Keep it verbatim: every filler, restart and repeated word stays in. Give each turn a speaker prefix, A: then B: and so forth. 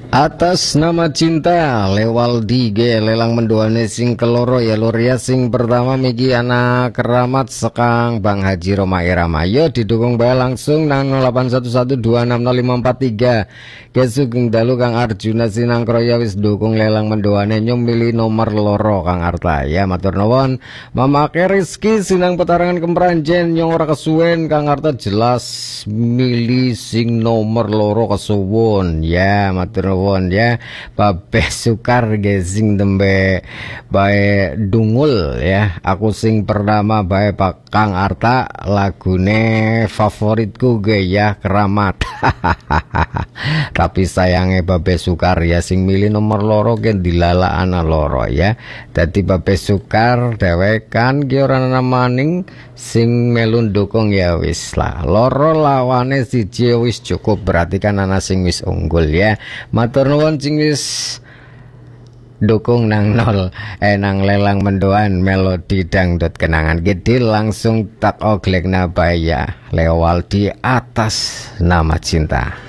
A: Atas nama cinta Lewaldi ge lelang mendoane sing keloro ya lur ya. Sing pertama Miki anak keramat sekang Bang Haji Roma Irama. Yo didukung bae langsung nang nol delapan satu satu dua enam nol lima empat tiga. Kesugeng dalu Kang Arjuna Sinang Kroya wis dukung lelang mendoane nyumili nomor loro Kang Arta ya matur nuwun. Mama Rizky Sinang Petarangan Kempranjen nyong ora kesuwen Kang Arta jelas mili sing nomor loro kesuwun ya matur nuwun ya. Babeh Sukar gesing tembe bae dungul ya. Aku sing pertama bae Pak Kang Arta lagune favoritku ge ya Keramat. Tapi sayangnya Babe Sukar ya sing milih nomor loro gen dilala ana loro ya. Dadi Babe Sukar dewekan ki ora ana maning sing melu dukung ya wis lah. Loro lawane siji wis cukup berarti kan ana sing wis unggul ya. Matur nuwun sing wis dukung nang nol eh nang lelang mendoan melodi dangdut kenangan gede langsung tak oglek nabaya Lewaldi atas nama cinta.